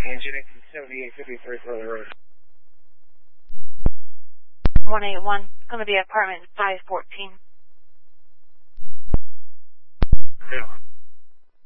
Engine 7853 for the road. 181, going to be apartment 514.